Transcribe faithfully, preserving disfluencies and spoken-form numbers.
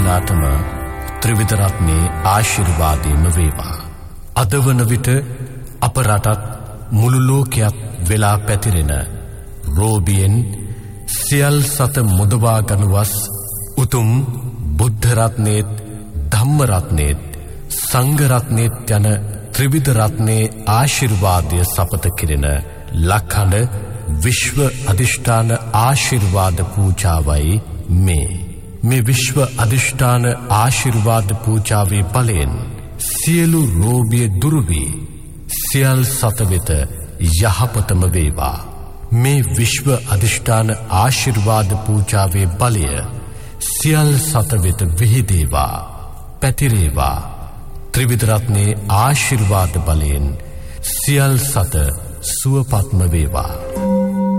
දෙනාටම ත්‍රිවිධ රත්නේ ආශිර්වාදයම වේවා. අද වන විට අප රටත් මුළු ලෝකයක් වෙලා පැතිරෙන රෝබියෙන් සියල් සත මුදවා ගනුවස් උතුම් බුද්ධ රත්නේත් ධම්ම රත්නේත් සංඝ රත්නේත් යන ත්‍රිවිධ රත්නේ ආශිර්වාදය සපත කිරෙන ලක්හඬ විශ්ව අධිෂ්ඨාන ආශිර්වාද පූජාවයි මේ. මේ විශ්ව අධිෂ්ඨාන ආශිර්වාද පූජාවේ බලයෙන් සියලු රෝගිය දුරු වී සියල් සත වෙත යහපතම වේවා. මේ විශ්ව අධිෂ්ඨාන ආශිර්වාද පූජාවේ බලය සියල් සත වෙත විහිදේවා, පැතිරේවා. ත්‍රිවිධ රත්නේ ආශිර්වාද බලයෙන් සියල් සත සුවපත්ම වේවා.